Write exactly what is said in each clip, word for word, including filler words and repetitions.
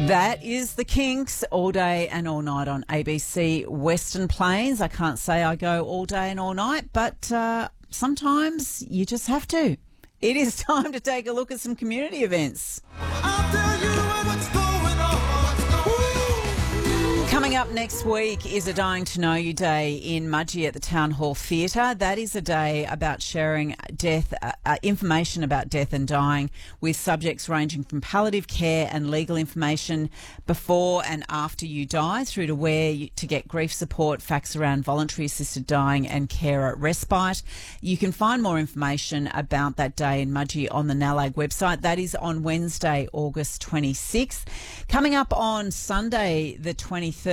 That is the Kinks all day and all night on A B C Western Plains. I can't say I go all day and all night, but uh, sometimes you just have to. It is time to take a look at some community events. I'll tell you what's going on. Coming up next week is a Dying to Know You Day in Mudgee at the Town Hall Theatre. That is a day about sharing death, uh, uh, information about death and dying with subjects ranging from palliative care and legal information before and after you die through to where you, to get grief support, facts around voluntary assisted dying and carer respite. You can find more information about that day in Mudgee on the NALAG website. That is on Wednesday, August twenty-sixth. Coming up on Sunday, the twenty-third,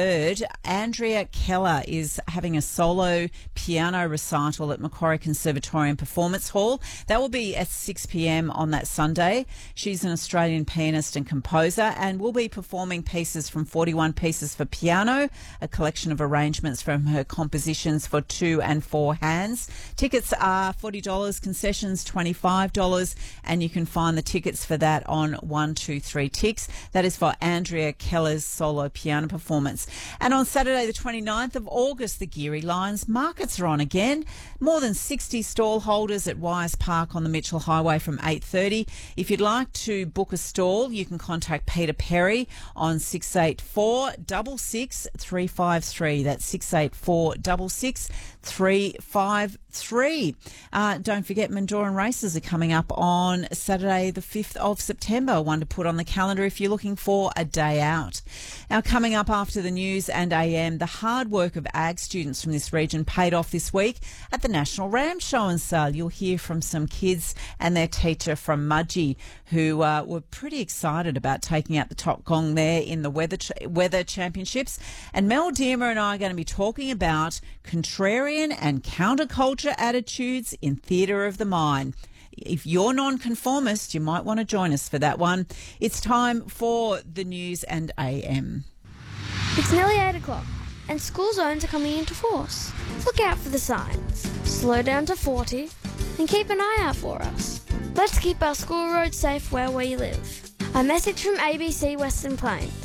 Andrea Keller is having a solo piano recital at Macquarie Conservatorium Performance Hall. That will be at six p m on that Sunday. She's an Australian pianist and composer and will be performing pieces from forty-one Pieces for Piano, a collection of arrangements from her compositions for two and four hands. Tickets are forty dollars, concessions twenty-five dollars, and you can find the tickets for that on one two three Tix. That is for Andrea Keller's solo piano performance. And on Saturday the twenty-ninth of August, the Geary Lions markets are on again. More than sixty stall holders at Wise Park on the Mitchell Highway from eight thirty. If you'd like to book a stall, you can contact Peter Perry on six eight four, six six, three five three. That's six eight four, six six, three five three. Uh, don't forget Mandoran races are coming up on Saturday the fifth of September. One to put on the calendar if you're looking for a day out. Now, coming up after the news and A M, the hard work of ag students from this region paid off this week at the National Ram Show and Sale. You'll hear from some kids and their teacher from Mudgee who uh, were pretty excited about taking out the top gong there in the weather ch- weather championships. And Mel Dearmer and I are going to be talking about contrarian and counterculture attitudes in theatre of the mind. If you're nonconformist, you might want to join us for that one. It's time for the news and A M. It's nearly eight o'clock and school zones are coming into force. Look out for the signs, slow down to forty and keep an eye out for us. Let's keep our school roads safe where we live. A message from A B C Western Plains.